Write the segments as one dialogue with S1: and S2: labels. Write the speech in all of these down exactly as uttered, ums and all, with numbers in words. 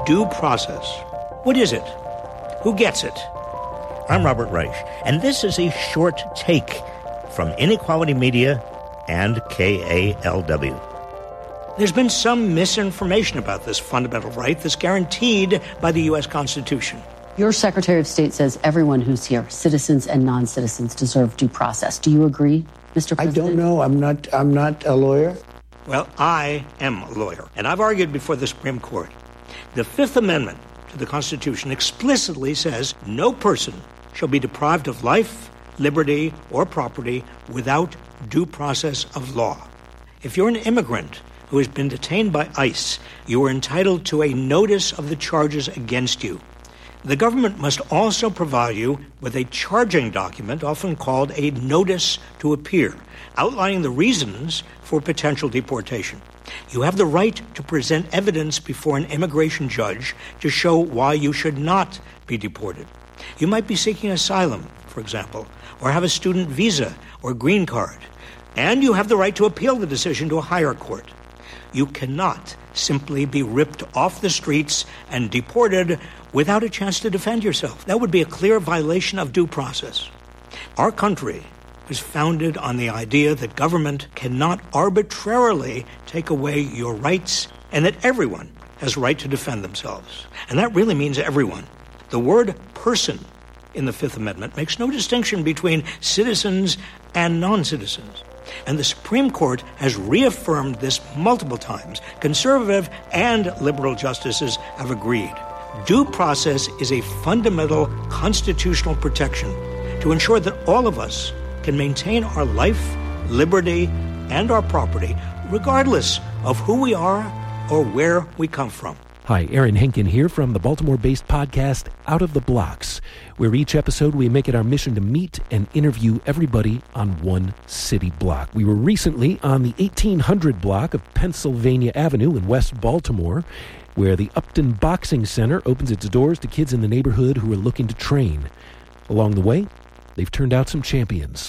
S1: due process. What is it? Who gets it?
S2: I'm Robert Reich, and this is a short take from Inequality Media and K A L W.
S1: There's been some misinformation about this fundamental right that's guaranteed by the U S Constitution.
S3: Your Secretary of State says everyone who's here, citizens and non-citizens, deserve due process. Do you agree, Mister President?
S4: I don't know. I'm not, I'm not a lawyer.
S1: Well, I am a lawyer, and I've argued before the Supreme Court. The Fifth Amendment to the Constitution explicitly says no person shall be deprived of life, liberty, or property without due process of law. If you're an immigrant who has been detained by ICE, you are entitled to a notice of the charges against you. The government must also provide you with a charging document, often called a notice to appear, outlining the reasons for potential deportation. You have the right to present evidence before an immigration judge to show why you should not be deported. You might be seeking asylum, for example, or have a student visa or green card, and you have the right to appeal the decision to a higher court. You cannot simply be ripped off the streets and deported without a chance to defend yourself. That would be a clear violation of due process. Our country was founded on the idea that government cannot arbitrarily take away your rights and that everyone has a right to defend themselves. And that really means everyone. The word person in the Fifth Amendment makes no distinction between citizens and non-citizens. And the Supreme Court has reaffirmed this multiple times. Conservative and liberal justices have agreed. Due process is a fundamental constitutional protection to ensure that all of us can maintain our life, liberty, and our property, regardless of who we are or where we come from.
S5: Hi, Aaron Henkin here from the Baltimore-based podcast Out of the Blocks, where each episode we make it our mission to meet and interview everybody on one city block. We were recently on the eighteen hundred block of Pennsylvania Avenue in West Baltimore, where the Upton Boxing Center opens its doors to kids in the neighborhood who are looking to train. Along the way, they've turned out some champions.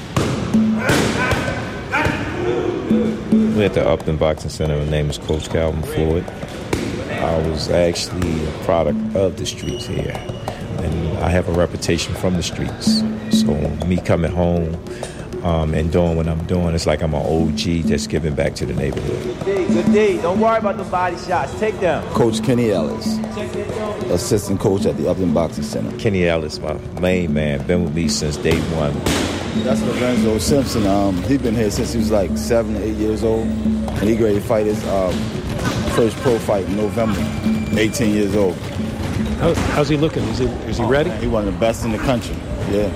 S6: We're at the Upton Boxing Center. My name is Coach Calvin Floyd. I was actually a product of the streets here, and I have a reputation from the streets. So me coming home um, and doing what I'm doing, it's like I'm an O G just giving back to the neighborhood.
S7: Good day, good day. Don't worry about the body shots. Take them.
S8: Coach Kenny Ellis, assistant coach at the Upton Boxing Center.
S6: Kenny Ellis, my main man, been with me since day one.
S8: That's Lorenzo Simpson. Um, he's been here since he was like seven, eight years old, and he ready to fight his um, first pro fight in November. eighteen years old.
S5: How, how's he looking? Is he is he
S8: oh,
S5: ready?
S8: Man, he one of the best in the country. Yeah.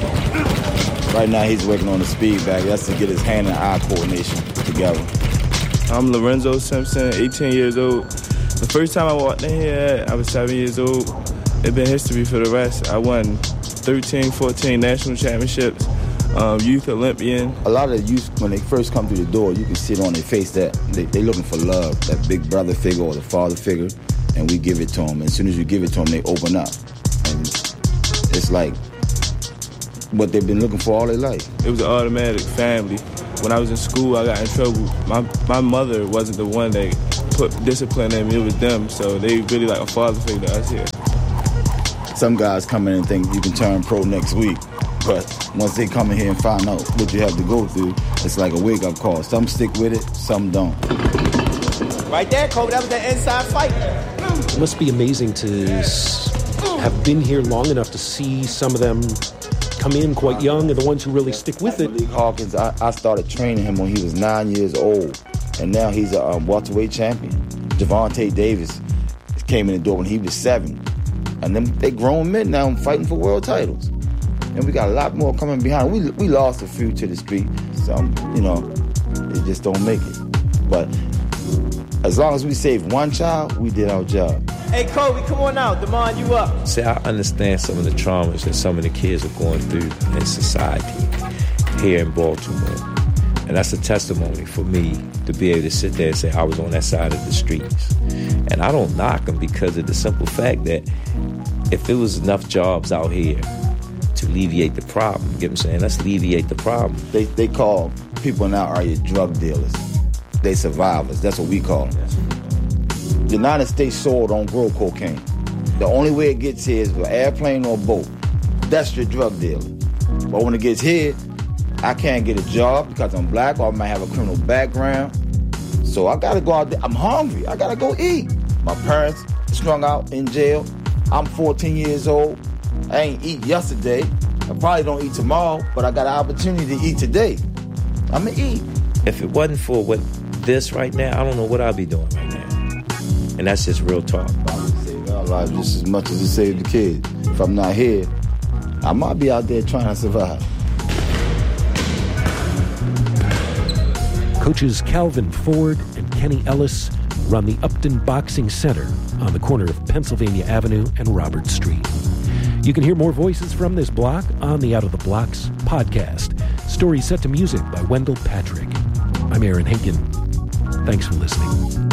S8: Right now he's working on the speed bag. That's to get his hand and eye coordination together.
S9: I'm Lorenzo Simpson, eighteen years old. The first time I walked in here, I was seven years old. It's been history for the rest. I won thirteen, fourteen national championships. Um, youth Olympian.
S8: A lot of the youth, when they first come through the door, you can see it on their face that they, they looking for love, that big brother figure or the father figure, and we give it to them. As soon as you give it to them, they open up. And it's like what they've been looking for all their life.
S9: It was an automatic family. When I was in school, I got in trouble. My my mother wasn't the one that put discipline in me, it was them. So they really like a father figure to us here.
S8: Some guys come in and think you can turn pro next week. But once they come in here and find out what you have to go through, it's like a wake-up call. Some stick with it, some don't.
S7: Right there, Kobe, that was the inside fight.
S5: It must be amazing to have been here long enough to see some of them come in quite young and the ones who really stick with it.
S8: Malik Hawkins, I, I started training him when he was nine years old, and now he's a um, welterweight champion. Javante Davis came in the door when he was seven. And then they grown men now fighting for world titles. And we got a lot more coming behind. We we lost a few to the street. Some, you know, they just don't make it. But as long as we saved one child, we did our job.
S7: Hey, Kobe, come on out. Demand you up.
S6: See, I understand some of the traumas that some of the kids are going through in society here in Baltimore. And that's a testimony for me to be able to sit there and say I was on that side of the streets. And I don't knock them because of the simple fact that if there was enough jobs out here to alleviate the problem, you get what I'm saying? Let's alleviate the problem.
S8: They they call people now are your drug dealers. They survivors. That's what we call them. United States soil don't grow cocaine. The only way it gets here is by airplane or boat. That's your drug dealer. But when it gets here, I can't get a job because I'm black or I might have a criminal background. So I gotta go out there. I'm hungry. I gotta go eat. My parents strung out in jail. I'm fourteen years old. I ain't eat yesterday. I probably don't eat tomorrow, but I got an opportunity to eat today. I'm gonna eat.
S6: If it wasn't for what this right now, I don't know what I'd be doing right now. And that's just real talk.
S8: I would save our lives just as much as it saved the kids. If I'm not here, I might be out there trying to survive.
S5: Coaches Calvin Ford and Kenny Ellis run the Upton Boxing Center on the corner of Pennsylvania Avenue and Robert Street. You can hear more voices from this block on the Out of the Blocks podcast. Stories set to music by Wendell Patrick. I'm Aaron Hinkin. Thanks for listening.